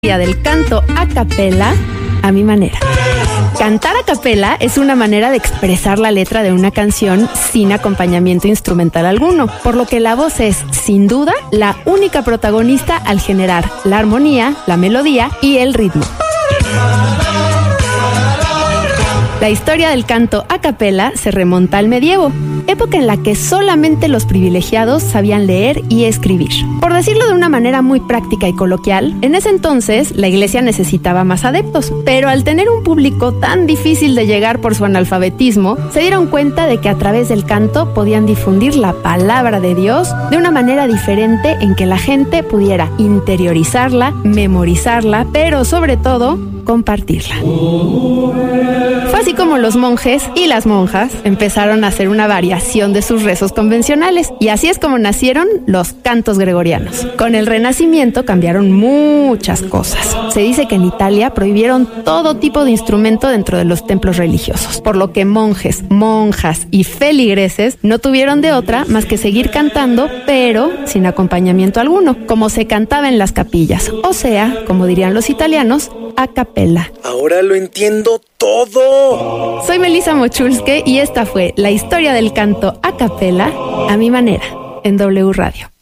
Del canto a capela a mi manera. Cantar a capela es una manera de expresar la letra de una canción sin acompañamiento instrumental alguno, por lo que la voz es, sin duda, la única protagonista al generar la armonía, la melodía y el ritmo. La historia del canto a capela se remonta al medievo, época en la que solamente los privilegiados sabían leer y escribir. Por decirlo de una manera muy práctica y coloquial, en ese entonces la iglesia necesitaba más adeptos, pero al tener un público tan difícil de llegar por su analfabetismo, se dieron cuenta de que a través del canto podían difundir la palabra de Dios de una manera diferente en que la gente pudiera interiorizarla, memorizarla, pero sobre todo, compartirla. Fue así como los monjes y las monjas empezaron a hacer una variación de sus rezos convencionales, y así es como nacieron los cantos gregorianos. Con el Renacimiento cambiaron muchas cosas. Se dice que en Italia prohibieron todo tipo de instrumento dentro de los templos religiosos, por lo que monjes, monjas y feligreses no tuvieron de otra más que seguir cantando, pero sin acompañamiento alguno, como se cantaba en las capillas, o sea, como dirían los italianos, a capella. Ahora lo entiendo todo. Soy Melissa Mochulske y esta fue la historia del canto a capella a mi manera en W Radio.